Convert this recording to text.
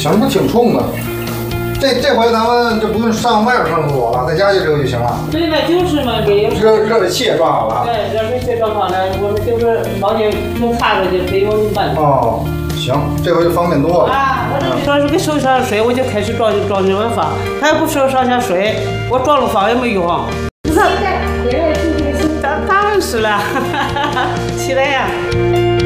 行，不挺冲的。这回咱们就不用上外边上厕所了，在家就这个就行了。 对，那就是嘛，给热水器也装好了。 对，热水器装好了，我们就是毛巾能擦着就可以往里办。 哦，行，这回就方便多了。 啊，我这说是给手上水，我就开始装热碗放，他要不手上下水，我装了放也没用。你看，回来就这个当然是了，起来呀。